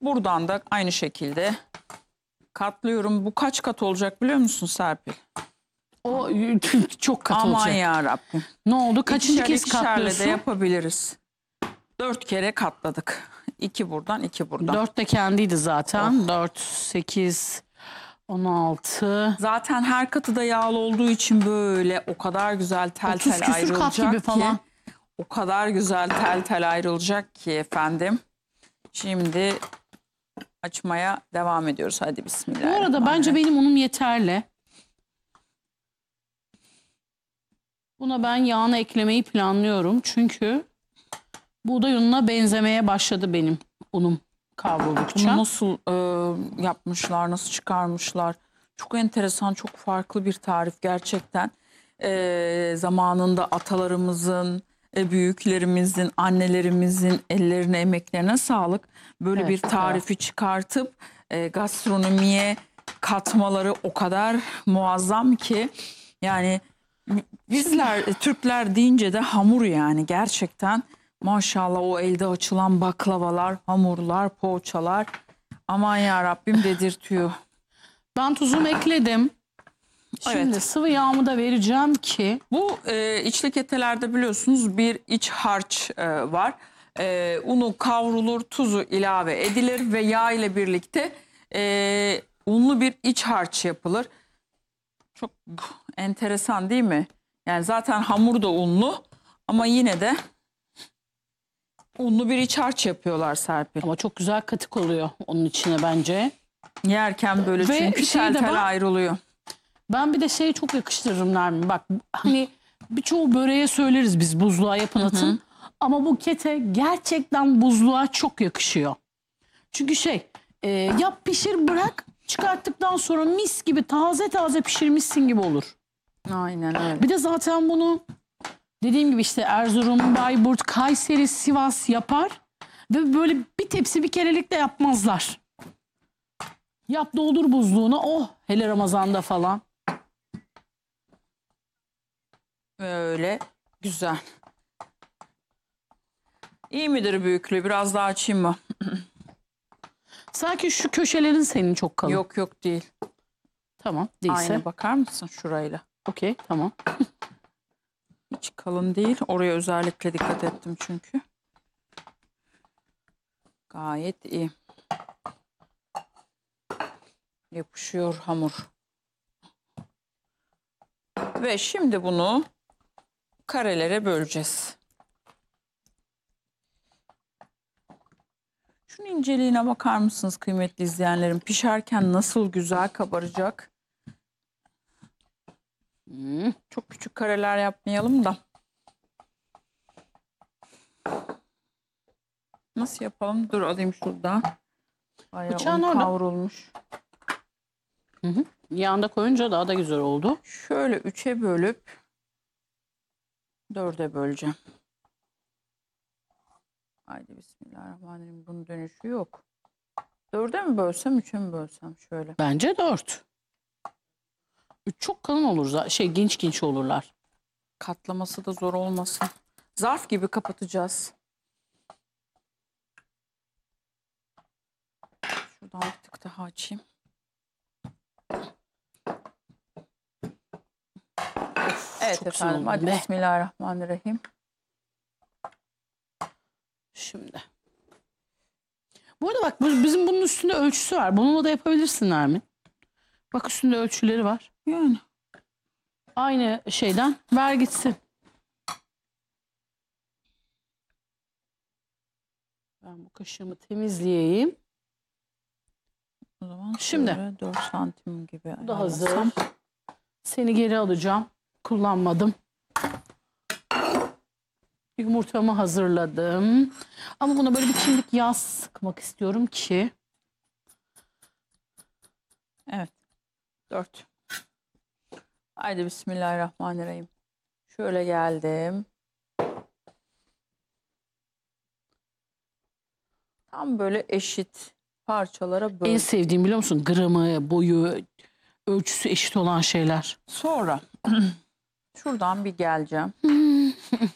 Buradan da aynı şekilde katlıyorum. Bu kaç kat olacak biliyor musun Serpil? O çok kat Aman olacak. yarabbim. Ne oldu? Kaçıncı kez İkişerle katlıyorsun? de yapabiliriz. 4 kere katladık. 2 buradan 2 buradan. 4 de kendiydi zaten. 4, 8, 16. Zaten her katı da yağlı olduğu için böyle o kadar güzel tel 30 tel küsür ayrılacak kat gibi ki. falan. O kadar güzel tel tel ayrılacak ki efendim. Şimdi açmaya devam ediyoruz. Hadi Bu bismillahirrahmanirrahim. arada bence benim unum yeterli. Buna ben yağını eklemeyi planlıyorum. Çünkü buğday ununa benzemeye başladı benim unum kavruldukça. Bunu nasıl yapmışlar, nasıl çıkarmışlar? Çok enteresan, çok farklı bir tarif gerçekten. Zamanında atalarımızın, büyüklerimizin, annelerimizin ellerine, emeklerine sağlık. Böyle Evet, bir tarifi çıkartıp gastronomiye katmaları o kadar muazzam ki. Yani bizler Türkler deyince de hamur yani gerçekten. Maşallah o elde açılan baklavalar, hamurlar, poğaçalar. Aman ya Rabbim dedirtiyor. Ben tuzumu ekledim. Şimdi Evet. sıvı yağımı da vereceğim ki. Bu içli ketelerde biliyorsunuz bir iç harç var. Unu kavrulur, tuzu ilave edilir ve yağ ile birlikte unlu bir iç harç yapılır. Çok enteresan değil mi? Yani zaten hamur da unlu ama yine de unlu bir iç harç yapıyorlar Serpil. Ama çok güzel katık oluyor onun içine bence. Yerken böyle Ve çünkü şey tel de tel var. ayrılıyor. Ben bir de şeyi çok yakıştırırım Nermin. Bak hani birçoğu böreğe söyleriz biz buzluğa yapın atın. Ama bu kete gerçekten buzluğa çok yakışıyor. Çünkü yap pişir bırak, çıkarttıktan sonra mis gibi taze taze pişirmişsin gibi olur. Aynen öyle. Bir de zaten bunu dediğim gibi işte Erzurum, Bayburt, Kayseri, Sivas yapar. Ve böyle bir tepsi bir kerelik de yapmazlar. Yap doldur buzluğuna, oh hele Ramazan'da falan. Böyle güzel. İyi midir büyüklüğü? Biraz daha açayım mı? Sanki şu köşelerin senin çok kalın. Yok yok değil. Tamam değilse. Aynı bakar mısın şurayla? Okey tamam. Hiç kalın değil. Oraya özellikle dikkat ettim çünkü. Gayet iyi. Yapışıyor hamur. Ve şimdi bunu karelere böleceğiz. Şunun inceliğine bakar mısınız kıymetli izleyenlerim? Pişerken nasıl güzel kabaracak. Çok küçük kareler yapmayalım da. Nasıl yapalım? Dur alayım şurada. Bayağı Bıçağın un orada. kavrulmuş. Yağında koyunca daha da güzel oldu. Şöyle 3'e bölüp 4'e böleceğim. Haydi bismillahirrahmanirrahim. Bunun dönüşü yok. 4'e mi bölsem 3'e mi bölsem şöyle. Bence 4. 3 çok kalın olur. Genç olurlar. Katlaması da zor olmasın. Zarf gibi kapatacağız. Şuradan bir tık daha açayım. Evet çok güzel efendim. oldu Hadi be. bismillahirrahmanirrahim. Şimdi. Bu arada bak bizim bunun üstünde ölçüsü var. Bununla da yapabilirsin Nermin. Bak üstünde ölçüleri var. Yani. Aynı şeyden ver gitsin. Ben bu kaşığımı temizleyeyim. O zaman Şimdi. şöyle 4 santim gibi. Bu da hazır. ayarlasam. Seni geri alacağım. Kullanmadım. Yumurtamı hazırladım. Ama buna böyle bir çimdik yağ sıkmak istiyorum ki. Evet. 4. Haydi bismillahirrahmanirrahim. Şöyle geldim. Tam böyle eşit parçalara böl. En sevdiğim biliyor musun? Gramı, boyu, ölçüsü eşit olan şeyler. Sonra şuradan bir geleceğim.